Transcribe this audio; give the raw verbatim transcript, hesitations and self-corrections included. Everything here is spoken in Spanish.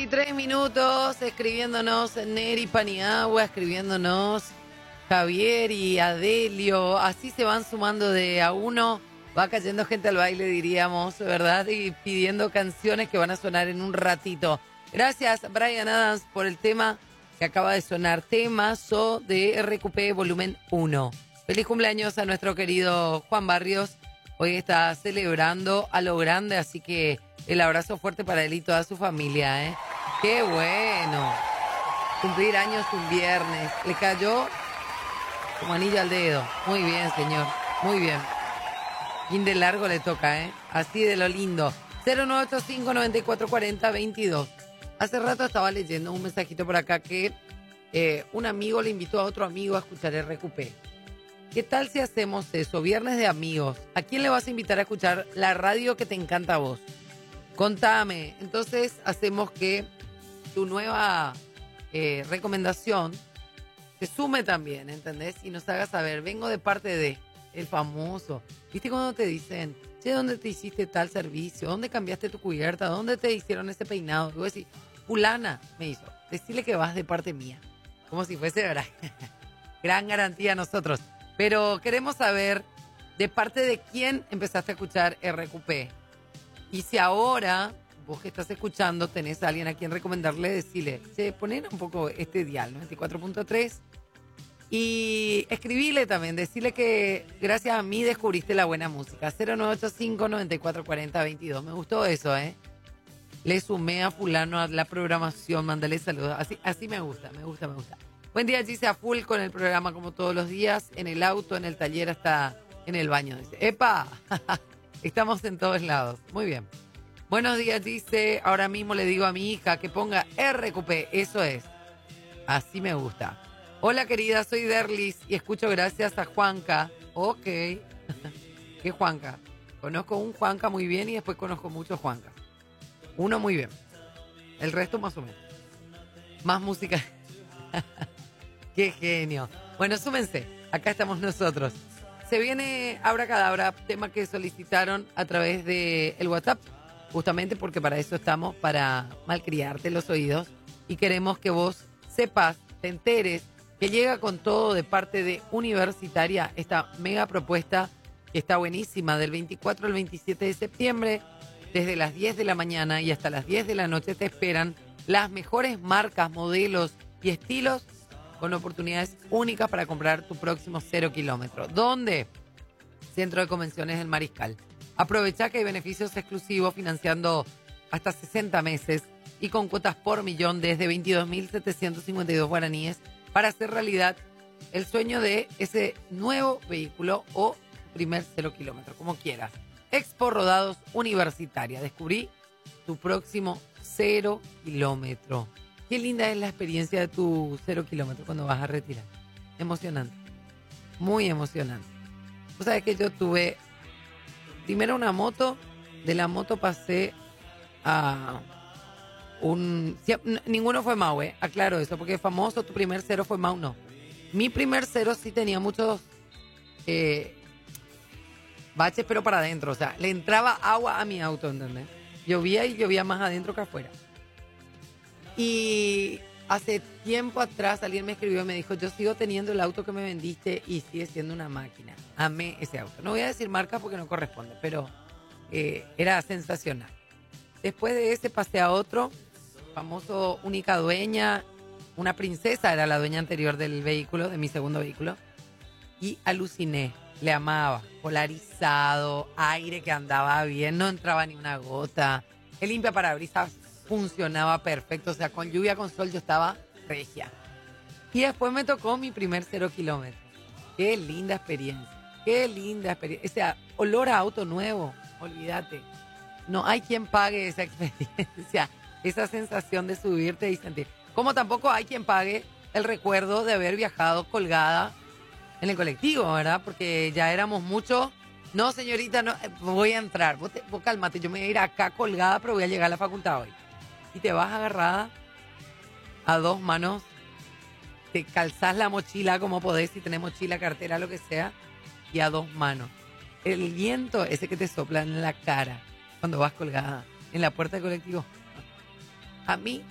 veintitrés minutos, escribiéndonos Neri Paniagua, escribiéndonos Javier y Adelio. Así se van sumando de a uno. Va cayendo gente al baile, diríamos, ¿verdad? Y pidiendo canciones que van a sonar en un ratito. Gracias, Brian Adams, por el tema que acaba de sonar. Temazo de R Q P Volumen uno. Feliz cumpleaños a nuestro querido Juan Barrios. Hoy está celebrando a lo grande, así que el abrazo fuerte para él y toda su familia, ¿eh? ¡Qué bueno! Cumplir años un viernes. Le cayó como anillo al dedo. Muy bien, señor. Muy bien. Fin de largo le toca, ¿eh? Así de lo lindo. cero nueve ocho cinco, nueve cuatro cuatro cero, veintidós. Hace rato estaba leyendo un mensajito por acá que eh, un amigo le invitó a otro amigo a escuchar R Q P. ¿Qué tal si hacemos eso? Viernes de amigos. ¿A quién le vas a invitar a escuchar la radio que te encanta a vos? Contame. Entonces hacemos que tu nueva eh, recomendación se sume también, ¿entendés? Y nos haga saber, vengo de parte de el famoso. ¿Viste cuando te dicen, che, ¿dónde te hiciste tal servicio? ¿Dónde cambiaste tu cubierta? ¿Dónde te hicieron ese peinado? Y vos decís, fulana me hizo. Decirle que vas de parte mía. Como si fuese, ¿verdad? Gran garantía a nosotros. Pero queremos saber de parte de quién empezaste a escuchar R Q P. Y si ahora, vos que estás escuchando, tenés a alguien a quien recomendarle, decirle, che, poner un poco este dial, noventa y cuatro punto tres. Y escribile también, decirle que gracias a mí descubriste la buena música. cero nueve ocho cinco, nueve cuatro cuatro cero, veintidós. Me gustó eso, ¿eh? Le sumé a fulano a la programación, mándale saludos. Así, así me gusta, me gusta, me gusta. Buen día, Gise, a full con el programa como todos los días, en el auto, en el taller, hasta en el baño. Dice, ¡epa! Estamos en todos lados. Muy bien. Buenos días, dice. Ahora mismo le digo a mi hija que ponga R Q P. Eso es. Así me gusta. Hola, querida, soy Derlis y escucho gracias a Juanca. Ok. ¿Qué Juanca? Conozco un Juanca muy bien y después conozco muchos Juancas. Uno muy bien. El resto más o menos. Más música. Qué genio. Bueno, súmense. Acá estamos nosotros. Se viene Abracadabra, tema que solicitaron a través de el WhatsApp, justamente porque para eso estamos, para malcriarte los oídos y queremos que vos sepas, te enteres, que llega con todo de parte de Universitaria, esta mega propuesta que está buenísima, del veinticuatro al veintisiete de septiembre, desde las diez de la mañana y hasta las diez de la noche te esperan las mejores marcas, modelos y estilos con oportunidades únicas para comprar tu próximo cero kilómetro. ¿Dónde? Centro de Convenciones del Mariscal. Aprovecha que hay beneficios exclusivos financiando hasta sesenta meses y con cuotas por millón desde veintidós mil setecientos cincuenta y dos guaraníes para hacer realidad el sueño de ese nuevo vehículo o primer cero kilómetro, como quieras. Expo Rodados Universitaria. Descubrí tu próximo cero kilómetro. Qué linda es la experiencia de tu cero kilómetro cuando vas a retirar. Emocionante. Muy emocionante. O sea, que yo tuve primero una moto. De la moto pasé a un... Sí, ninguno fue Mau, ¿eh? Aclaro eso, porque famoso tu primer cero fue Mau, no. Mi primer cero sí tenía muchos eh, baches, pero para adentro. O sea, le entraba agua a mi auto, ¿entendés? Llovía y llovía más adentro que afuera. Y hace tiempo atrás alguien me escribió y me dijo, yo sigo teniendo el auto que me vendiste y sigue siendo una máquina. Amé ese auto. No voy a decir marca porque no corresponde, pero eh, era sensacional. Después de ese pasé a otro, famoso única dueña, una princesa era la dueña anterior del vehículo, de mi segundo vehículo, y aluciné, le amaba, polarizado, aire que andaba bien, no entraba ni una gota, el limpiaparabrisas funcionaba perfecto, o sea, con lluvia, con sol, yo estaba regia. Y después me tocó mi primer cero kilómetro. Qué linda experiencia, qué linda experiencia. O sea, olor a auto nuevo, olvídate. No hay quien pague esa experiencia, esa sensación de subirte y sentir. Como tampoco hay quien pague el recuerdo de haber viajado colgada en el colectivo, ¿verdad? Porque ya éramos muchos. No, señorita, no, voy a entrar. Vos, te, vos cálmate, yo me voy a ir acá colgada, pero voy a llegar a la facultad hoy. Y te vas agarrada a dos manos, te calzás la mochila como podés, si tenés mochila, cartera, lo que sea, y a dos manos. El viento ese que te sopla en la cara cuando vas colgada en la puerta del colectivo. A mí